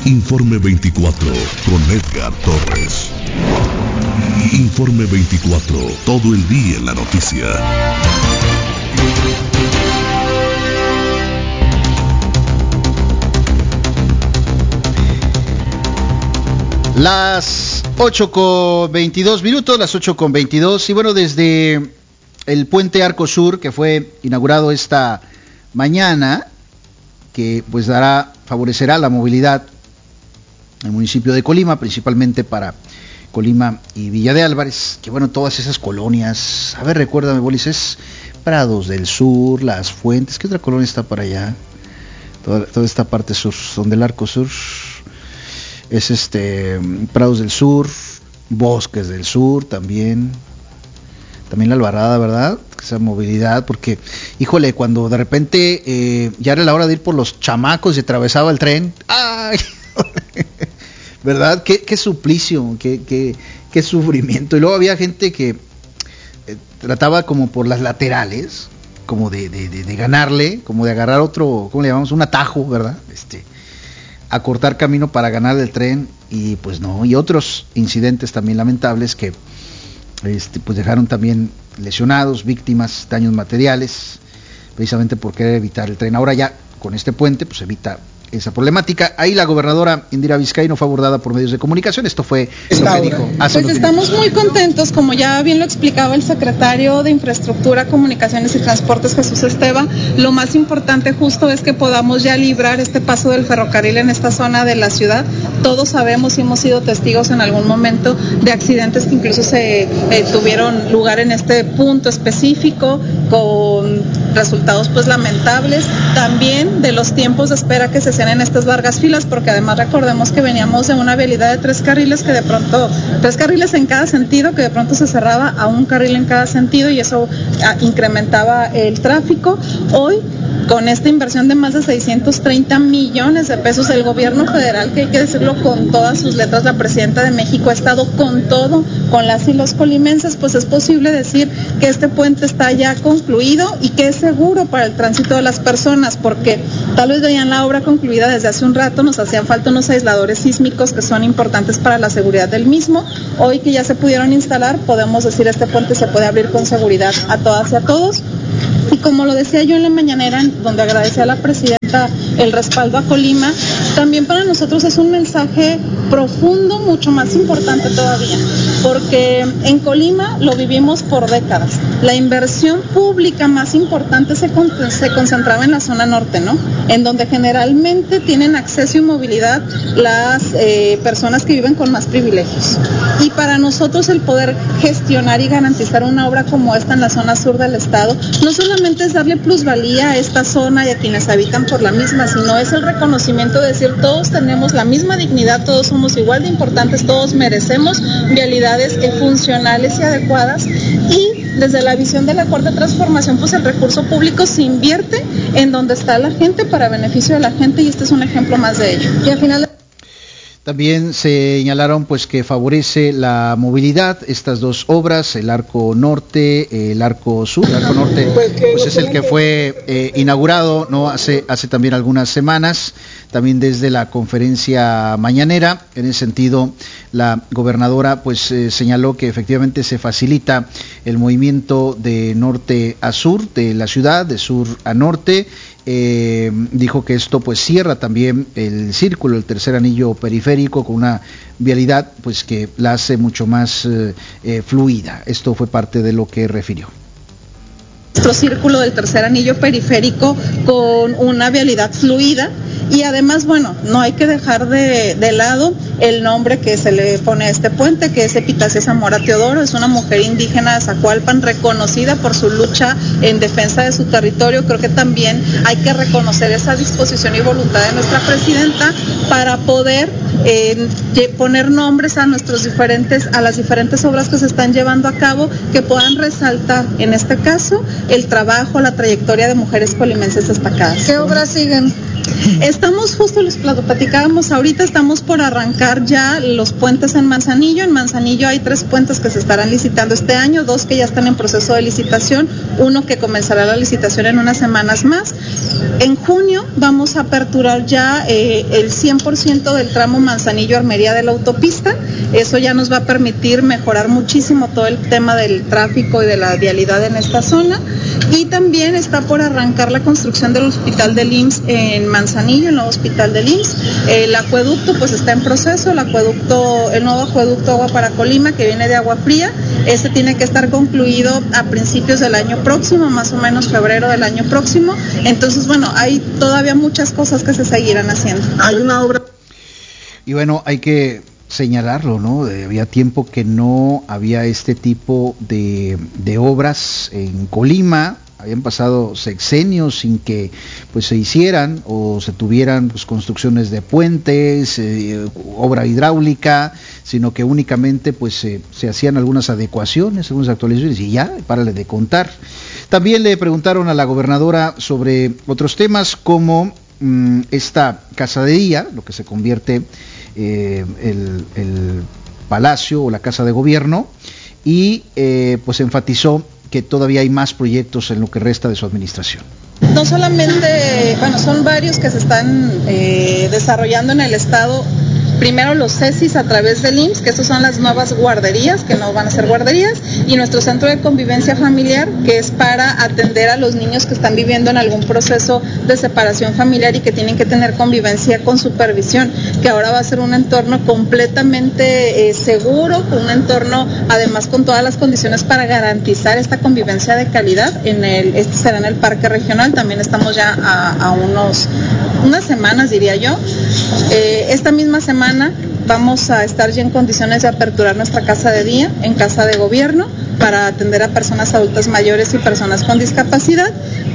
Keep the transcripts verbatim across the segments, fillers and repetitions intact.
Informe veinticuatro con Edgar Torres. Informe veinticuatro, todo el día en la noticia. Las ocho con veintidós minutos, las ocho con veintidós, y bueno, desde el puente Arco Sur, que fue inaugurado esta mañana, que pues dará, favorecerá la movilidad en el municipio de Colima, principalmente para Colima y Villa de Álvarez, que bueno, todas esas colonias, a ver, recuérdame, Bolis, es Prados del Sur, Las Fuentes, ¿qué otra colonia está para allá? Toda, toda esta parte sur, donde el Arco Sur es este, Prados del Sur, Bosques del Sur también, también la Alvarada, ¿verdad? Esa movilidad, porque, híjole, cuando de repente eh, ya era la hora de ir por los chamacos y atravesaba el tren, ¡ay! ¿Verdad? Qué, qué suplicio, qué, qué, qué sufrimiento. Y luego había gente que eh, trataba como por las laterales, como de, de, de, de ganarle, como de agarrar otro, ¿cómo le llamamos? Un atajo, ¿verdad? Este, a cortar camino para ganar el tren, y pues no, y otros incidentes también lamentables que este, pues dejaron también lesionados, víctimas, daños materiales, precisamente por querer evitar el tren. Ahora ya con este puente pues evita esa problemática. Ahí la gobernadora Indira Vizcaíno fue abordada por medios de comunicación. Esto fue lo que dijo hace Pues estamos muy contentos, como ya bien lo explicaba el secretario de Infraestructura, Comunicaciones y Transportes, Jesús Esteban. Lo más importante justo es que podamos ya librar este paso del ferrocarril en esta zona de la ciudad. Todos sabemos y hemos sido testigos en algún momento de accidentes que incluso se eh, tuvieron lugar en este punto específico, con resultados pues lamentables. También de los tiempos de espera que se en estas largas filas, porque además recordemos que veníamos de una vialidad de tres carriles que de pronto, tres carriles en cada sentido, que de pronto se cerraba a un carril en cada sentido, y eso a, incrementaba el tráfico. Hoy, con esta inversión de más de seiscientos treinta millones de pesos, el gobierno federal, que hay que decirlo con todas sus letras, la presidenta de México ha estado con todo, con las y los colimenses, pues es posible decir que este puente está ya concluido y que es seguro para el tránsito de las personas, porque tal vez veían la obra concluida desde hace un rato, nos hacían falta unos aisladores sísmicos que son importantes para la seguridad del mismo. Hoy que ya se pudieron instalar, podemos decir este puente se puede abrir con seguridad a todas y a todos. Y como lo decía yo en la mañanera, donde agradecía a la presidenta el respaldo a Colima, también para nosotros es un mensaje profundo, mucho más importante todavía, porque en Colima lo vivimos por décadas. La inversión pública más importante se, con, se concentraba en la zona norte, ¿no? En donde generalmente tienen acceso y movilidad las eh, personas que viven con más privilegios. Y para nosotros el poder gestionar y garantizar una obra como esta en la zona sur del estado, no solamente es darle plusvalía a esta zona y a quienes habitan por la misma, sino es el reconocimiento de decir todos tenemos la misma dignidad, todos somos igual de importantes, todos merecemos vialidades eh, funcionales y adecuadas. Y desde la visión de la cuarta transformación, pues el recurso público se invierte en donde está la gente para beneficio de la gente, y este es un ejemplo más de ello. Y al final también señalaron pues que favorece la movilidad estas dos obras, el Arco Norte, el Arco Sur. El Arco Norte pues es el que fue eh, inaugurado no hace hace también algunas semanas, también desde la conferencia mañanera. En ese sentido, la gobernadora pues eh, señaló que efectivamente se facilita el movimiento de norte a sur de la ciudad, de sur a norte. Eh, dijo que esto pues cierra también el círculo, el tercer anillo periférico, con una vialidad pues que la hace mucho más eh, eh, fluida. Esto fue parte de lo que refirió. Nuestro círculo del tercer anillo periférico con una vialidad fluida. Y además, bueno, no hay que dejar de, de lado el nombre que se le pone a este puente, que es Epitacia Zamora Teodoro. Es una mujer indígena de Zacualpan reconocida por su lucha en defensa de su territorio. Creo que también hay que reconocer esa disposición y voluntad de nuestra presidenta para poder eh, poner nombres a nuestros diferentes, a las diferentes obras que se están llevando a cabo, que puedan resaltar, en este caso, el trabajo, la trayectoria de mujeres colimenses destacadas. ¿Qué obras siguen? Estamos justo, les platicábamos ahorita, estamos por arrancar ya los puentes en Manzanillo. En Manzanillo hay tres puentes que se estarán licitando este año, dos que ya están en proceso de licitación, uno que comenzará la licitación en unas semanas más. En junio vamos a aperturar ya eh, el cien por ciento del tramo Manzanillo-Armería de la autopista. Eso ya nos va a permitir mejorar muchísimo todo el tema del tráfico y de la vialidad en esta zona. Y también está por arrancar la construcción del hospital del I M S S en Manzanillo, el nuevo hospital del I M S S. El acueducto pues está en proceso, el acueducto, el nuevo acueducto Agua para Colima, que viene de Agua Fría. Este tiene que estar concluido a principios del año próximo, más o menos febrero del año próximo. Entonces, bueno, hay todavía muchas cosas que se seguirán haciendo. Hay una obra. Y bueno, hay que señalarlo, ¿no? Había tiempo que no había este tipo de, de obras en Colima. Habían pasado sexenios sin que pues se hicieran o se tuvieran pues construcciones de puentes, eh, obra hidráulica, sino que únicamente pues se, se hacían algunas adecuaciones, algunas actualizaciones y ya, párale de contar. También le preguntaron a la gobernadora sobre otros temas como mmm, esta casa de día, lo que se convierte eh, el, el palacio o la casa de gobierno, y eh, pues enfatizó que todavía hay más proyectos en lo que resta de su administración. No solamente, bueno, son varios que se están eh, desarrollando en el estado. Primero los C E S I S a través del I M S S, que estas son las nuevas guarderías, que no van a ser guarderías, y nuestro centro de convivencia familiar, que es para atender a los niños que están viviendo en algún proceso de separación familiar y que tienen que tener convivencia con supervisión, que ahora va a ser un entorno completamente eh, seguro, un entorno además con todas las condiciones para garantizar esta convivencia de calidad. En el, este será en el Parque Regional, también estamos ya a, a unos, unas semanas, diría yo. Eh, esta misma semana vamos a estar ya en condiciones de aperturar nuestra casa de día en casa de gobierno para atender a personas adultas mayores y personas con discapacidad,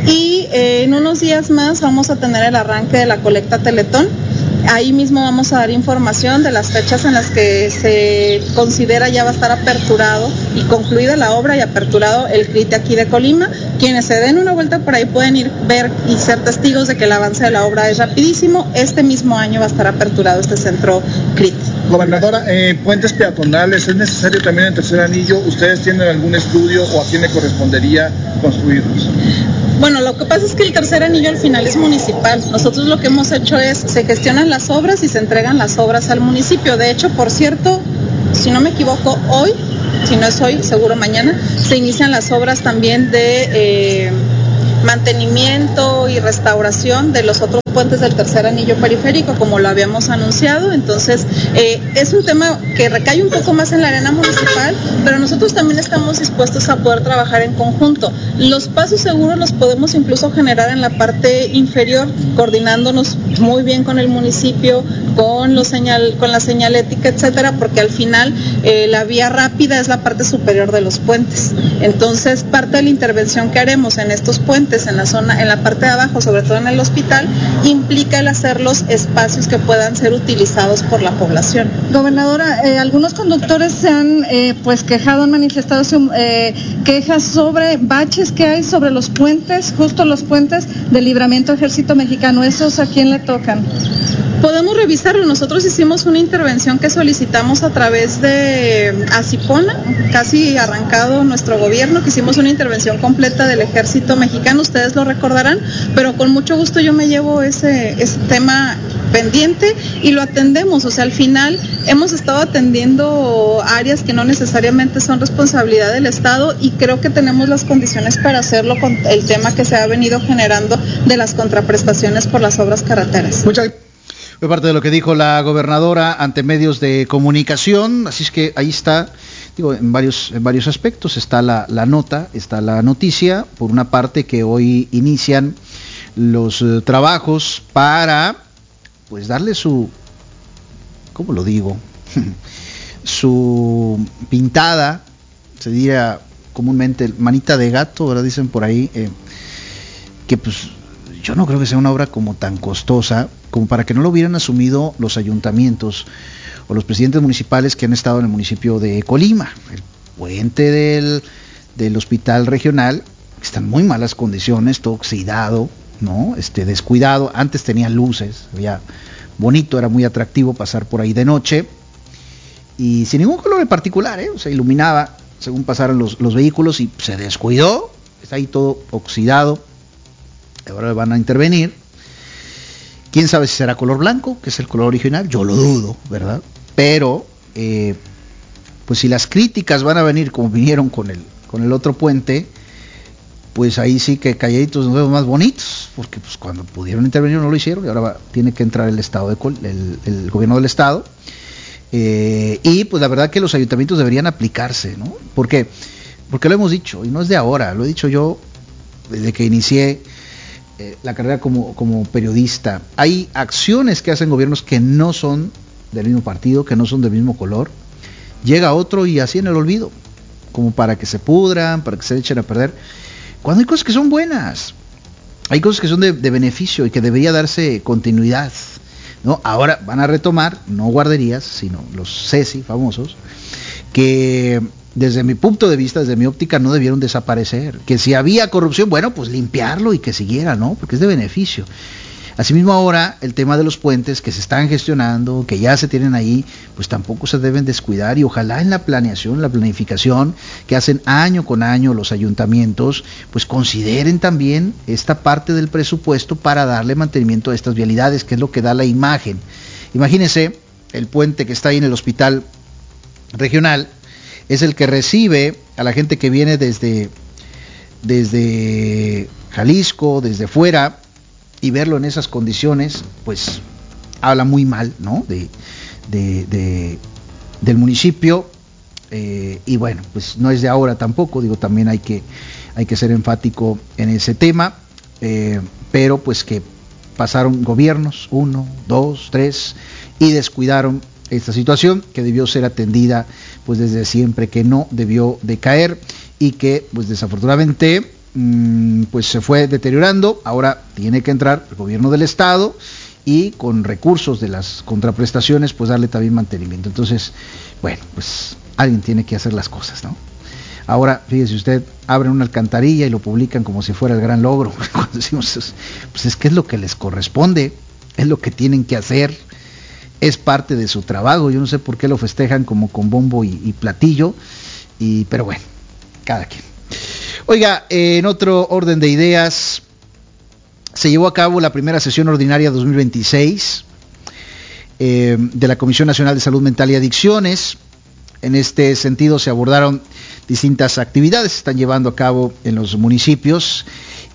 y eh, en unos días más vamos a tener el arranque de la colecta Teletón. Ahí mismo vamos a dar información de las fechas en las que se considera ya va a estar aperturado y concluida la obra y aperturado el C R I T aquí de Colima. Quienes se den una vuelta por ahí pueden ir, ver y ser testigos de que el avance de la obra es rapidísimo. Este mismo año va a estar aperturado este centro C R I T. Gobernadora, eh, puentes peatonales, ¿es necesario también el tercer anillo? ¿Ustedes tienen algún estudio o a quién le correspondería construirlos? Bueno, lo que pasa es que el tercer anillo al final es municipal. Nosotros lo que hemos hecho es, se gestionan las obras y se entregan las obras al municipio. De hecho, por cierto, si no me equivoco, hoy, si no es hoy, seguro mañana, se inician las obras también de eh, mantenimiento y restauración de los otros puentes del tercer anillo periférico, como lo habíamos anunciado. Entonces, eh, es un tema que recae un poco más en la arena municipal, pero nosotros también estamos dispuestos a poder trabajar en conjunto. Los pasos seguros los podemos incluso generar en la parte inferior, coordinándonos muy bien con el municipio, con los señal, con la señalética, etcétera, porque al final eh, la vía rápida es la parte superior de los puentes. Entonces, parte de la intervención que haremos en estos puentes, en la zona, en la parte de abajo, sobre todo en el hospital, implica el hacer los espacios que puedan ser utilizados por la población. Gobernadora, eh, algunos conductores se han eh, pues quejado, han manifestado eh, quejas sobre baches que hay sobre los puentes, justo los puentes del Libramiento Ejército Mexicano. ¿Esos a quién le tocan? Podemos revisarlo. Nosotros hicimos una intervención que solicitamos a través de Asipona, casi arrancado nuestro gobierno, que hicimos una intervención completa del Ejército Mexicano, ustedes lo recordarán, pero con mucho gusto yo me llevo ese, ese tema pendiente y lo atendemos. O sea, al final hemos estado atendiendo áreas que no necesariamente son responsabilidad del Estado, y creo que tenemos las condiciones para hacerlo con el tema que se ha venido generando de las contraprestaciones por las obras carreteras. Muchas Fue parte de lo que dijo la gobernadora ante medios de comunicación, así es que ahí está, digo, en varios, en varios aspectos está la, la nota, está la noticia. Por una parte, que hoy inician los uh, trabajos para, pues, darle su, ¿cómo lo digo? su pintada, se diría comúnmente manita de gato, ¿verdad? Dicen por ahí, eh, que pues yo no creo que sea una obra como tan costosa como para que no lo hubieran asumido los ayuntamientos o los presidentes municipales que han estado en el municipio de Colima. El puente del, del hospital regional está en muy malas condiciones, todo oxidado, ¿no? Este, descuidado. Antes tenía luces, había bonito, era muy atractivo pasar por ahí de noche y sin ningún color en particular, ¿eh? O sea, iluminaba según pasaran los, los vehículos y se descuidó, está ahí todo oxidado. Ahora van a intervenir. Quién sabe si será color blanco, que es el color original, yo lo dudo, ¿verdad? Pero eh, pues si las críticas van a venir como vinieron con el, con el otro puente, pues ahí sí que calladitos nos vemos más bonitos, porque pues cuando pudieron intervenir no lo hicieron y ahora va, tiene que entrar el estado de el, el gobierno del estado. Eh, y pues la verdad que los ayuntamientos deberían aplicarse, ¿no? ¿Por qué? Porque lo hemos dicho, y no es de ahora, lo he dicho yo desde que inicié eh, la carrera como, como periodista. Hay acciones que hacen gobiernos que no son del mismo partido, que no son del mismo color. Llega otro y así en el olvido, como para que se pudran, para que se echen a perder. Cuando hay cosas que son buenas, hay cosas que son de, de beneficio y que debería darse continuidad, ¿no? Ahora van a retomar, no guarderías, sino los CESI famosos, que desde mi punto de vista, desde mi óptica, no debieron desaparecer. Que si había corrupción, bueno, pues limpiarlo y que siguiera, ¿no? Porque es de beneficio. Asimismo ahora, el tema de los puentes que se están gestionando, que ya se tienen ahí, pues tampoco se deben descuidar y ojalá en la planeación, la planificación que hacen año con año los ayuntamientos, pues consideren también esta parte del presupuesto para darle mantenimiento a estas vialidades, que es lo que da la imagen. Imagínense, el puente que está ahí en el hospital regional es el que recibe a la gente que viene desde, desde Jalisco, desde fuera, y verlo en esas condiciones, pues habla muy mal, ¿no? De, de, de del municipio, eh, y bueno, pues no es de ahora tampoco, digo, también hay que, hay que ser enfático en ese tema, eh, pero pues que pasaron gobiernos, uno, dos, tres, y descuidaron esta situación que debió ser atendida pues desde siempre, que no debió de caer y que pues desafortunadamente pues se fue deteriorando. Ahora tiene que entrar el gobierno del estado y con recursos de las contraprestaciones pues darle también mantenimiento. Entonces, bueno, pues alguien tiene que hacer las cosas, ¿no? Ahora, fíjese usted, abren una alcantarilla y lo publican como si fuera el gran logro. Cuando decimos, pues es que es lo que les corresponde, es lo que tienen que hacer, es parte de su trabajo. Yo no sé por qué lo festejan como con bombo y, y platillo, y, pero bueno, cada quien. Oiga, eh, en otro orden de ideas, se llevó a cabo la primera sesión ordinaria dos mil veintiséis eh, de la Comisión Nacional de Salud Mental y Adicciones. En este sentido se abordaron distintas actividades que se están llevando a cabo en los municipios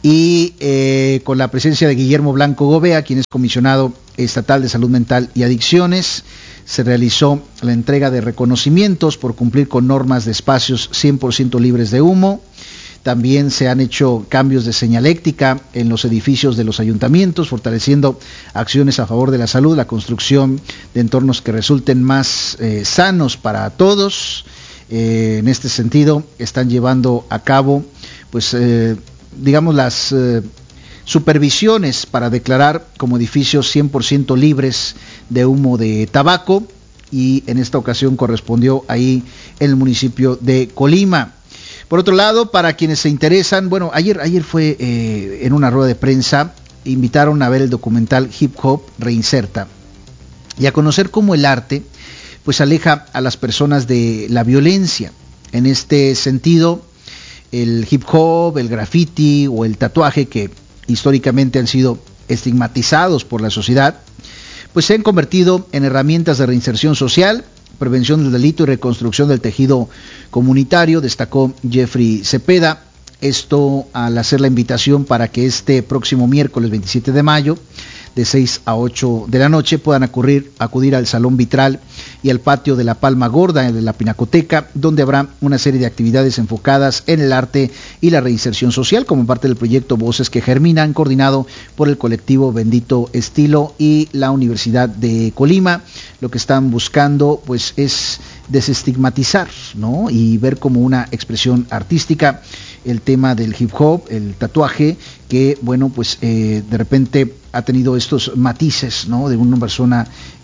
y eh, con la presencia de Guillermo Blanco Gobea, quien es comisionado estatal de Salud Mental y Adicciones. Se realizó la entrega de reconocimientos por cumplir con normas de espacios cien por ciento libres de humo. También se han hecho cambios de señaléctica en los edificios de los ayuntamientos, fortaleciendo acciones a favor de la salud, la construcción de entornos que resulten más eh, sanos para todos. Eh, en este sentido, están llevando a cabo, pues, eh, digamos, las eh, supervisiones para declarar como edificios cien por ciento libres de humo de tabaco, y en esta ocasión correspondió ahí en el municipio de Colima. Por otro lado, para quienes se interesan, bueno, ayer, ayer fue eh, en una rueda de prensa, invitaron a ver el documental Hip Hop Reinserta y a conocer cómo el arte pues aleja a las personas de la violencia. En este sentido, el hip hop, el graffiti o el tatuaje, que históricamente han sido estigmatizados por la sociedad, pues se han convertido en herramientas de reinserción social, prevención del delito y reconstrucción del tejido comunitario, destacó Jeffrey Cepeda. Esto al hacer la invitación para que este próximo miércoles veintisiete de mayo, de seis a ocho de la noche, puedan acudir, acudir al Salón Vitral y al patio de la Palma Gorda de la Pinacoteca, donde habrá una serie de actividades enfocadas en el arte y la reinserción social, como parte del proyecto Voces que Germinan, coordinado por el colectivo Bendito Estilo y la Universidad de Colima. Lo que están buscando pues es desestigmatizar, ¿no? Y ver como una expresión artística el tema del hip hop, el tatuaje, que bueno, pues eh, de repente ha tenido estos matices, ¿no? De una persona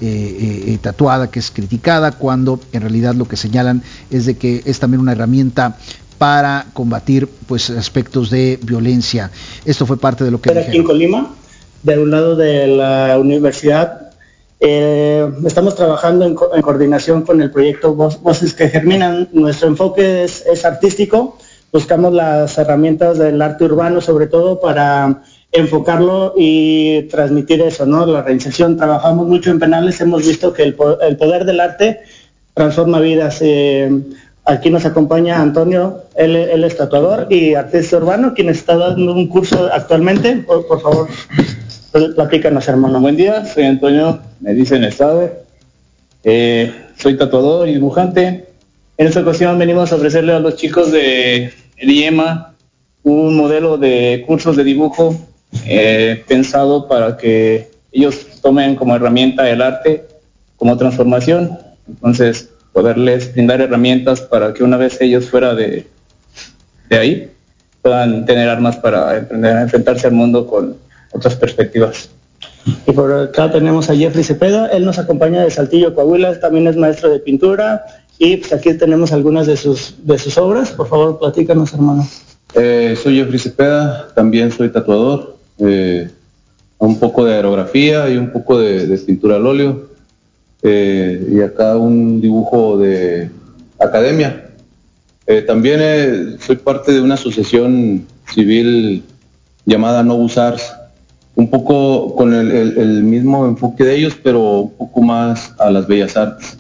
eh, eh, tatuada que es criticada, cuando en realidad lo que señalan es de que es también una herramienta para combatir pues aspectos de violencia. Esto fue parte de lo que dijeron. Aquí en Colima, de un lado de la universidad, eh, estamos trabajando en, co- en coordinación con el proyecto Vo- Voces que Germinan. Nuestro enfoque es, es artístico, buscamos las herramientas del arte urbano sobre todo para enfocarlo y transmitir eso, ¿no? La reinserción. Trabajamos mucho en penales, hemos visto que el, po- el poder del arte transforma vidas. Eh, aquí nos acompaña Antonio, él, él es tatuador y artista urbano, quien está dando un curso actualmente. Por, por favor, platícanos, hermano. Buen día, soy Antonio, me dicen Estado, eh, soy tatuador y dibujante. En esta ocasión venimos a ofrecerle a los chicos de el I E M A un modelo de cursos de dibujo eh, pensado para que ellos tomen como herramienta el arte como transformación. Entonces, poderles brindar herramientas para que una vez ellos fuera de, de ahí puedan tener armas para emprender, enfrentarse al mundo con otras perspectivas. Y por acá tenemos a Jeffrey Cepeda, él nos acompaña de Saltillo, Coahuila, también es maestro de pintura y pues aquí tenemos algunas de sus, de sus obras. Por favor, platícanos, hermano. Eh, soy Jeffrey Cepeda, también soy tatuador, eh, un poco de aerografía y un poco de, de pintura al óleo, eh, y acá un dibujo de academia. Eh, también eh, soy parte de una asociación civil llamada Novus Arts, un poco con el, el, el mismo enfoque de ellos, pero un poco más a las bellas artes.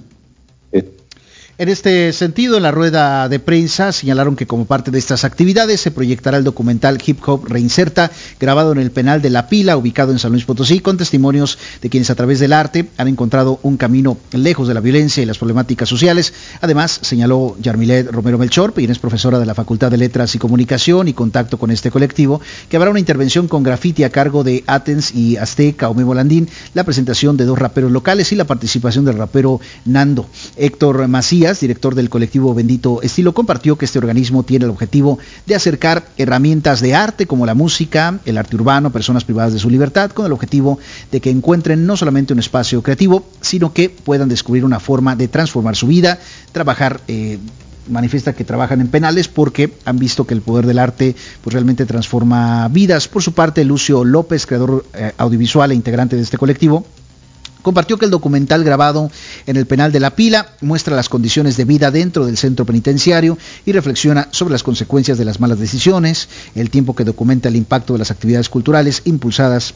En este sentido, en la rueda de prensa señalaron que como parte de estas actividades se proyectará el documental Hip Hop Reinserta, grabado en el penal de La Pila, ubicado en San Luis Potosí, con testimonios de quienes a través del arte han encontrado un camino lejos de la violencia y las problemáticas sociales. Además, señaló Yarmilet Romero Melchor, quien es profesora de la Facultad de Letras y Comunicación y contacto con este colectivo, que habrá una intervención con graffiti a cargo de Atens y Azteca o Memo Landín, la presentación de dos raperos locales y la participación del rapero Nando. Héctor Macías, director del colectivo Bendito Estilo, compartió que este organismo tiene el objetivo de acercar herramientas de arte como la música, el arte urbano a personas privadas de su libertad, con el objetivo de que encuentren no solamente un espacio creativo, sino que puedan descubrir una forma de transformar su vida, trabajar, eh, manifiesta que trabajan en penales porque han visto que el poder del arte pues realmente transforma vidas. Por su parte, Lucio López, creador eh, audiovisual e integrante de este colectivo, compartió que el documental grabado en el penal de La Pila muestra las condiciones de vida dentro del centro penitenciario y reflexiona sobre las consecuencias de las malas decisiones, el tiempo que documenta el impacto de las actividades culturales impulsadas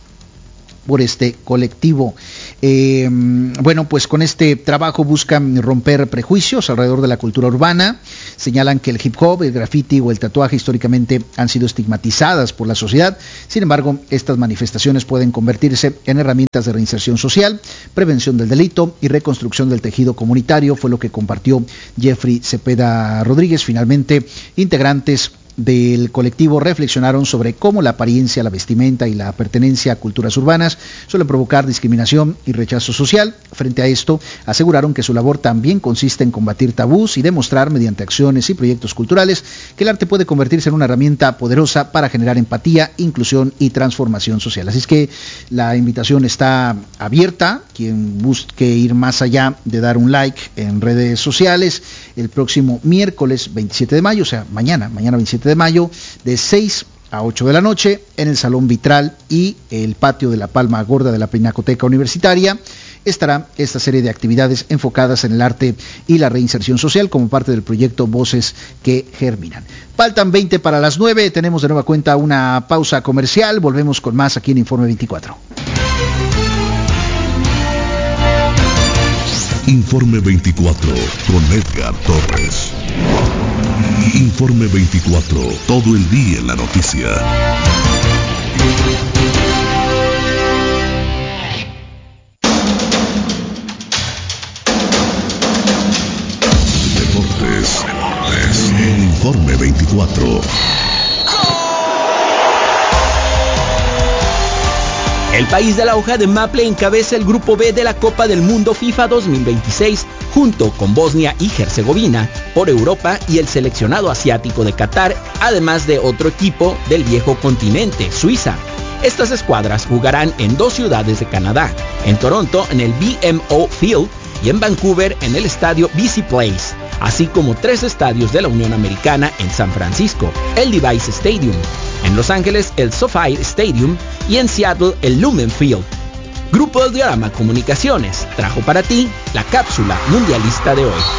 por este colectivo. Eh, bueno, pues con este trabajo buscan romper prejuicios alrededor de la cultura urbana. Señalan que el hip hop, el graffiti o el tatuaje históricamente han sido estigmatizadas por la sociedad. Sin embargo, estas manifestaciones pueden convertirse en herramientas de reinserción social, prevención del delito y reconstrucción del tejido comunitario, fue lo que compartió Jeffrey Cepeda Rodríguez. Finalmente, integrantes del colectivo reflexionaron sobre cómo la apariencia, la vestimenta y la pertenencia a culturas urbanas suelen provocar discriminación y rechazo social. Frente a esto, aseguraron que su labor también consiste en combatir tabús y demostrar mediante acciones y proyectos culturales que el arte puede convertirse en una herramienta poderosa para generar empatía, inclusión y transformación social. Así es que la invitación está abierta. Quien busque ir más allá de dar un like en redes sociales, el próximo miércoles veintisiete de mayo, o sea, mañana, mañana veintisiete de mayo, de seis a ocho de la noche, en el Salón Vitral y el patio de la Palma Gorda de la Pinacoteca Universitaria, estará esta serie de actividades enfocadas en el arte y la reinserción social como parte del proyecto Voces que Germinan. Faltan veinte para las nueve, tenemos de nueva cuenta una pausa comercial, volvemos con más aquí en Informe veinticuatro. Informe veinticuatro con Edgar Torres. Informe veinticuatro, todo el día en la noticia. Deportes, Deportes. Informe veinticuatro. El país de la hoja de Maple encabeza el grupo B de la Copa del Mundo FIFA dos mil veintiséis, junto con Bosnia y Herzegovina por Europa y el seleccionado asiático de Qatar, además de otro equipo del viejo continente, Suiza. Estas escuadras jugarán en dos ciudades de Canadá, en Toronto en el B M O Field y en Vancouver en el estadio B C Place. así como tres estadios de la Unión Americana en San Francisco, el Levi's Stadium, en Los Ángeles el SoFi Stadium y en Seattle el Lumen Field. Grupo Diorama Comunicaciones trajo para ti la cápsula mundialista de hoy.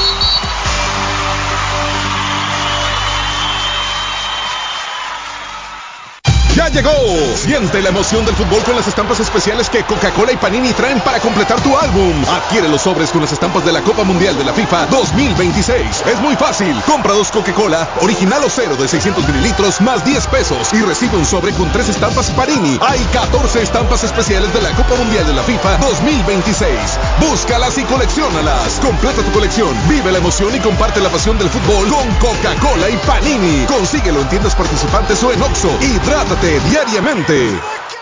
¡Ya llegó! Siente la emoción del fútbol con las estampas especiales que Coca-Cola y Panini traen para completar tu álbum. Adquiere los sobres con las estampas de la Copa Mundial de la FIFA dos mil veintiséis. Es muy fácil. Compra dos Coca-Cola, original o cero de seiscientos mililitros, más diez pesos y recibe un sobre con tres estampas Panini. Hay catorce estampas especiales de la Copa Mundial de la FIFA dos mil veintiséis. Búscalas y colecciónalas. Completa tu colección, vive la emoción y comparte la pasión del fútbol con Coca-Cola y Panini. Consíguelo en tiendas participantes o en Oxxo. Hidrátate diariamente.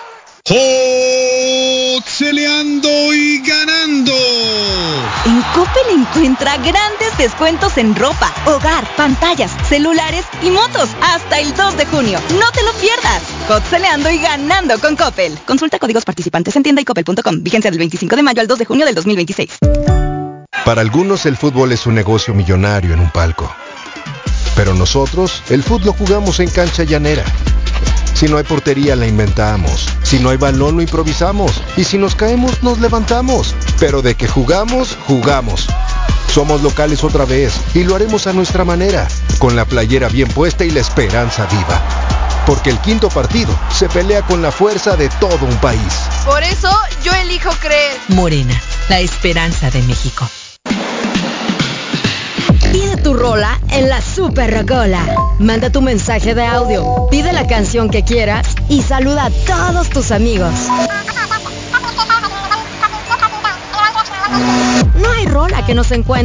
Celeando y ganando. En Coppel encuentra grandes descuentos en ropa, hogar, pantallas, celulares y motos hasta el dos de junio. No te lo pierdas. Celeando y ganando con Coppel. Consulta códigos participantes en tienda y coppel punto com. Vigencia del veinticinco de mayo al dos de junio del dos mil veintiséis. Para algunos el fútbol es un negocio millonario en un palco. Pero nosotros el fútbol lo jugamos en cancha llanera. Si no hay portería, la inventamos. Si no hay balón, lo improvisamos. Y si nos caemos, nos levantamos. Pero de que jugamos, jugamos. Somos locales otra vez y lo haremos a nuestra manera, con la playera bien puesta y la esperanza viva. Porque el quinto partido se pelea con la fuerza de todo un país. Por eso, yo elijo creer. Morena, la esperanza de México. Pide tu rola en la Super Rocola. Manda tu mensaje de audio, pide la canción que quieras y saluda a todos tus amigos. No hay rola que no se encuentre